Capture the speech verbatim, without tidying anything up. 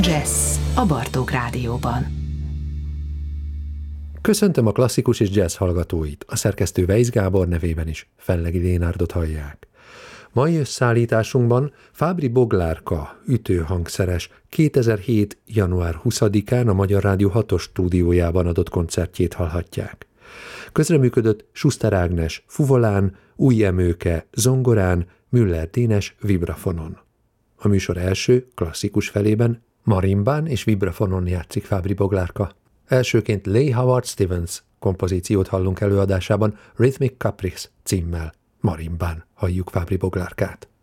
Jazz a Bartók Rádióban. Köszöntöm a klasszikus és jazz hallgatóit, a szerkesztő Weisz Gábor nevében is Fellegi Lénárdot hallják. Mai összeállításunkban Fábry Boglárka ütőhangszeres kétezer-hét. január huszadikán a Magyar Rádió hatos stúdiójában adott koncertjét hallhatják. Közreműködött Schuster Ágnes fuvolán, Új Emőke zongorán, Müller Dénes vibrafonon. A műsor első, klasszikus felében marimbán és vibrafonon játszik Fábry Boglárka. Elsőként Leigh Howard Stevens kompozíciót hallunk előadásában, Rhythmic Caprice címmel. Marimbán halljuk Fábry Boglárkát.